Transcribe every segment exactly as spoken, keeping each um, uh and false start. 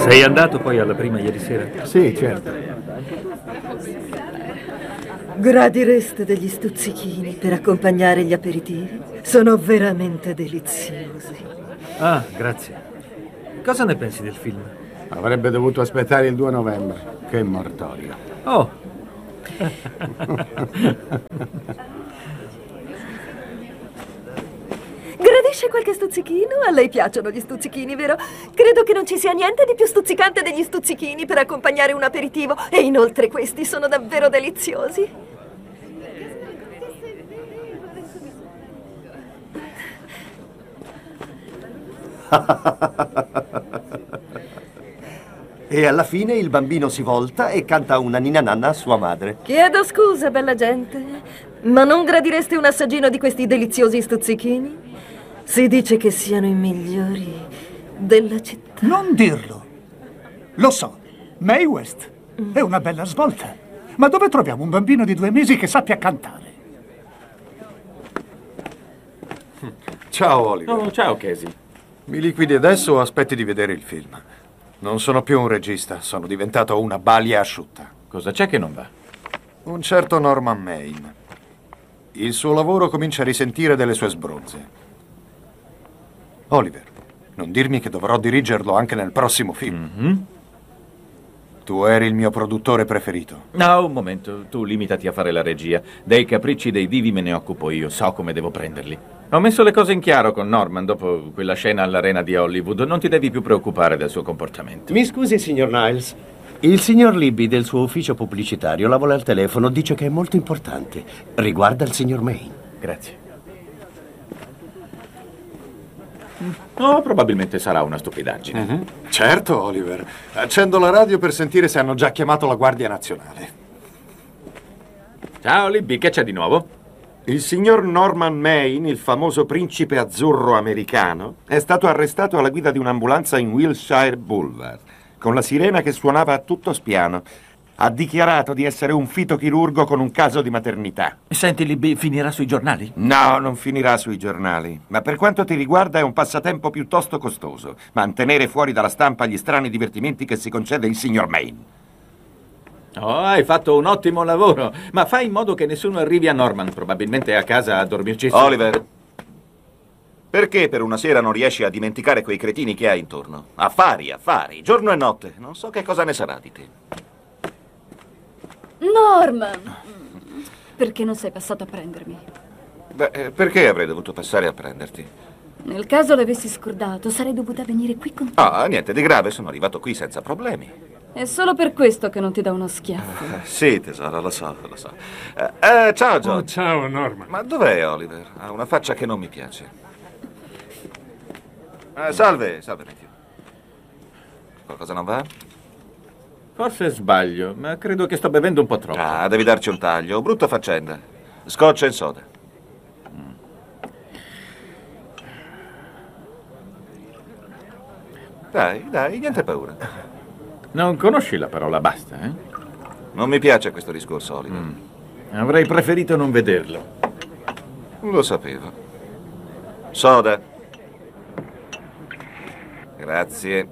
Sei andato poi alla prima ieri sera? Sì, certo. Gradireste degli stuzzichini per accompagnare gli aperitivi? Sono veramente deliziosi. Ah, grazie. Cosa ne pensi del film? Avrebbe dovuto aspettare il due novembre. Che mortorio. Oh! Gradisce qualche stuzzichino? A lei piacciono gli stuzzichini, vero? Credo che non ci sia niente di più stuzzicante degli stuzzichini per accompagnare un aperitivo. E inoltre questi sono davvero deliziosi. E alla fine il bambino si volta e canta una ninna nanna a sua madre. Chiedo scusa, bella gente, ma non gradireste un assaggino di questi deliziosi stuzzichini? Si dice che siano i migliori della città. Non dirlo. Lo so, Mae West è una bella svolta. Ma dove troviamo un bambino di due mesi che sappia cantare? Ciao, Oliver. Oh, ciao, Casey. Mi liquidi adesso o aspetti di vedere il film? Non sono più un regista, sono diventato una balia asciutta. Cosa c'è che non va? Un certo Norman Maine. Il suo lavoro comincia a risentire delle sue sbronze. Oliver, non dirmi che dovrò dirigerlo anche nel prossimo film. Mm-hmm. Tu eri il mio produttore preferito. No, un momento, tu limitati a fare la regia. Dei capricci dei divi me ne occupo io, so come devo prenderli. Ho messo le cose in chiaro con Norman dopo quella scena all'arena di Hollywood. Non ti devi più preoccupare del suo comportamento. Mi scusi, signor Niles. Il signor Libby del suo ufficio pubblicitario la vuole al telefono, dice che è molto importante. Riguarda il signor Maine. Grazie. No, probabilmente sarà una stupidaggine. Uh-huh. Certo, Oliver. Accendo la radio per sentire se hanno già chiamato la Guardia Nazionale. Ciao, Libby, che c'è di nuovo? Il signor Norman Maine, il famoso principe azzurro americano, è stato arrestato alla guida di un'ambulanza in Wilshire Boulevard, con la sirena che suonava a tutto spiano. Ha dichiarato di essere un fitochirurgo con un caso di maternità. Senti, Libby, finirà sui giornali? No, non finirà sui giornali. Ma per quanto ti riguarda è un passatempo piuttosto costoso. Mantenere fuori dalla stampa gli strani divertimenti che si concede il signor Maine. Oh, hai fatto un ottimo lavoro. Ma fai in modo che nessuno arrivi a Norman. Probabilmente è a casa a dormirci su. Oliver, perché per una sera non riesci a dimenticare quei cretini che hai intorno? Affari, affari, giorno e notte. Non so che cosa ne sarà di te. Norman! Perché non sei passato a prendermi? Beh, perché avrei dovuto passare a prenderti? Nel caso l'avessi scordato, sarei dovuta venire qui con te. Ah, niente di grave, sono arrivato qui senza problemi. È solo per questo che non ti do uno schiaffo. Uh, sì, tesoro, lo so, lo so. Uh, uh, ciao, John. Oh, ciao, Norman. Ma dov'è Oliver? Ha una faccia che non mi piace. Uh, salve, salve, Matthew. Qualcosa non va? Forse sbaglio, ma credo che sto bevendo un po' troppo. Ah, devi darci un taglio. Brutta faccenda. Scotch e soda. Dai, dai, niente paura. Non conosci la parola basta, eh? Non mi piace questo discorso, Oliver. Mm. Avrei preferito non vederlo. Lo sapevo. Soda. Grazie.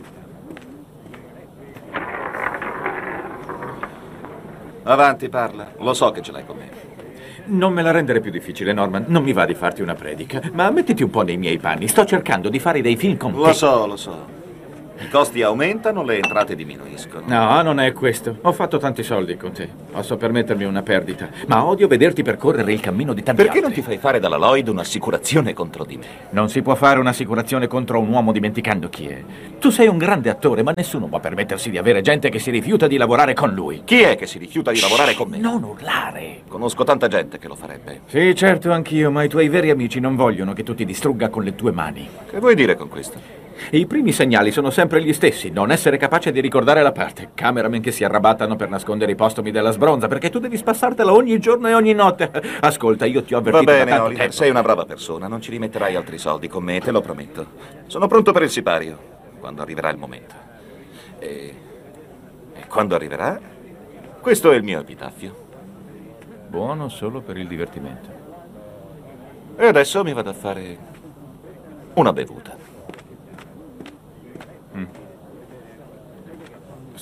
Avanti, parla. Lo so che ce l'hai con me. Non me la rendere più difficile, Norman. Non mi va di farti una predica. Ma mettiti un po' nei miei panni. Sto cercando di fare dei film con te. Lo so, lo so. I costi aumentano, le entrate diminuiscono. No, non è questo. Ho fatto tanti soldi con te. Posso permettermi una perdita. Ma odio vederti percorrere il cammino di tanti Perché altri. non ti fai fare dalla Lloyd un'assicurazione contro di me? Non si può fare un'assicurazione contro un uomo dimenticando chi è. Tu sei un grande attore, ma nessuno può permettersi di avere gente che si rifiuta di lavorare con lui. Chi è che si rifiuta di lavorare con me? Non urlare. Conosco tanta gente che lo farebbe. Sì, certo, anch'io, ma i tuoi veri amici non vogliono che tu ti distrugga con le tue mani. Che vuoi dire con questo? I primi segnali sono sempre gli stessi: non essere capace di ricordare la parte, cameraman che si arrabattano per nascondere i postumi della sbronza, perché tu devi spassartela ogni giorno e ogni notte. Ascolta, io ti ho avvertito Va bene, da tanto Oliver, tempo. sei una brava persona, non ci rimetterai altri soldi con me, te lo prometto. Sono pronto per il sipario, quando arriverà il momento. E, e quando arriverà, questo è il mio epitaffio. Buono solo per il divertimento. E adesso mi vado a fare una bevuta.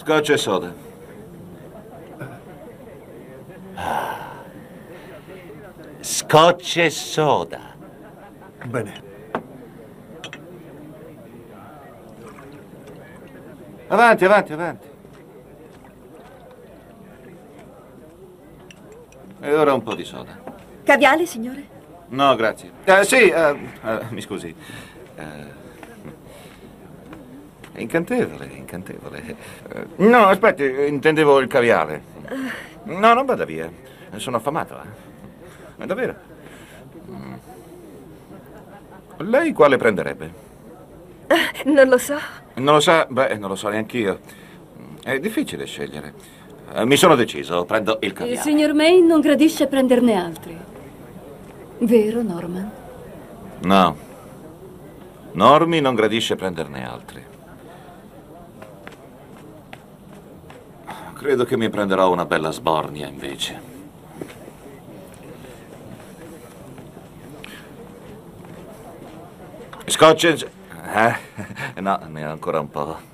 Scotch e soda. Scotch e soda. Bene. Avanti, avanti, avanti. E ora un po' di soda. Caviale, signore? No, grazie. Eh, sì, eh, eh, mi scusi. Eh, è incantevole, incantevole. Eh, no, aspetti, intendevo il caviale. No, non vada via. Sono affamato, eh. È davvero. Mm. Lei quale prenderebbe? Non lo so. Non lo sa? Beh, non lo so neanch'io. È difficile scegliere. Eh, mi sono deciso, prendo il Il caviale. signor May non gradisce prenderne altri. Vero, Norman? No. Normi non gradisce prenderne altri. Credo che mi prenderò una bella sbornia, invece. Scotch e... Eh? No, ne ho ancora un po'.